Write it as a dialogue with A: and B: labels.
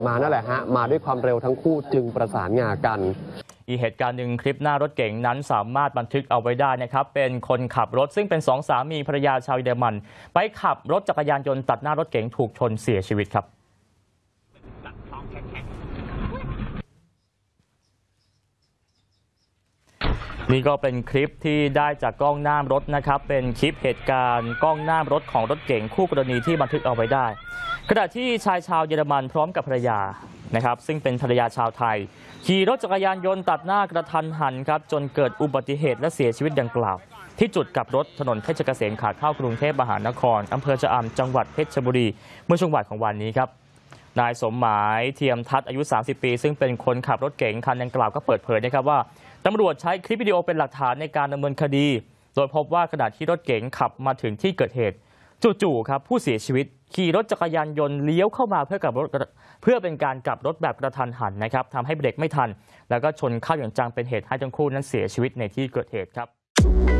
A: มานั่นแหละฮะมาด้วยความเร็วทั้งคู่จึงประสานงากัน
B: อีกเหตุการณ์หนึ่งคลิปหน้ารถเก๋งนั้นสามารถบันทึกเอาไว้ได้นะครับเป็นคนขับรถซึ่งเป็นสองสามีภรรยาชาวเยอรมันไปขับรถจักรยานยนต์ตัดหน้ารถเก๋งถูกชนเสียชีวิตครับนี่ก็เป็นคลิปที่ได้จากกล้องหน้ารถนะครับเป็นคลิปเหตุการณ์กล้องหน้ารถของรถเก๋งคู่กรณีที่บันทึกเอาไว้ได้ขณะที่ชายชาวเยอรมันพร้อมกับภรรยานะครับซึ่งเป็นภรรยาชาวไทยขี่รถจักรยานยนต์ตัดหน้ากระทันหันครับจนเกิดอุบัติเหตุและเสียชีวิตดังกล่าวที่จุดกลับรถถนนเพชรเกษมขาเข้ากรุงเทพมหานครอำเภอชะอำจังหวัดเพชรบุรีเมื่อช่วงบ่ายของวันนี้ครับนายสมหมายเทียมทัศน์อายุ30 ปีซึ่งเป็นคนขับรถเก๋งคันดังกล่าวก็เปิดเผยนะครับว่าตำรวจใช้คลิปวิดีโอเป็นหลักฐานในการดำเนินคดีโดยพบว่าขณะที่รถเก๋งขับมาถึงที่เกิดเหตุจู่ๆครับผู้เสียชีวิตขี่รถจักรยานยนต์เลี้ยวเข้ามาเพื่อเป็นการกลับรถแบบกระทันหันนะครับทำให้เบรกไม่ทันแล้วก็ชนเข้าอย่างจังเป็นเหตุให้ทั้งคู่นั้นเสียชีวิตในที่เกิดเหตุครับ